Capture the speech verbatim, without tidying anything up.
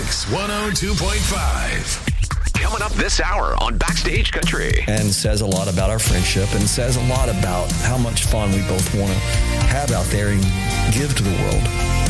Kicks one oh two point five. Coming up this hour on Backstage Country. And says a lot about our friendship and says a lot about how much fun we both want to have out there and give to the world.